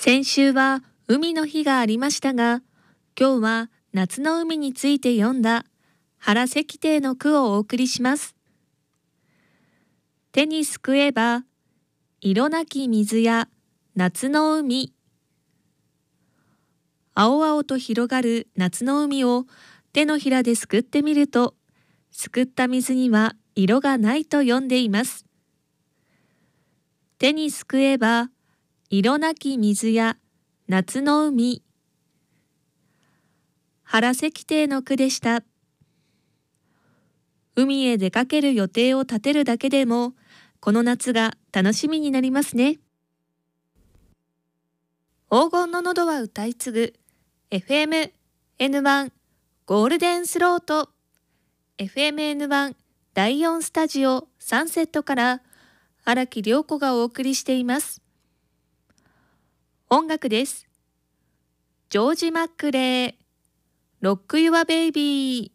先週は海の日がありましたが、今日は夏の海について読んだ原石庭の句をお送りします。手にすくえば、色なき水や夏の海。青々と広がる夏の海を手のひらですくってみると、すくった水には色がないと読んでいます。手にすくえば、色なき水や夏の海。原石庭の句でした。海へ出かける予定を立てるだけでも、この夏が楽しみになりますね。黄金の喉は歌い継ぐ FM N1 ゴールデンスロート FM N1 第4スタジオサンセットから荒木涼子がお送りしています。音楽です。ジョージ・マックレー、ロック・ユア・ベイビー。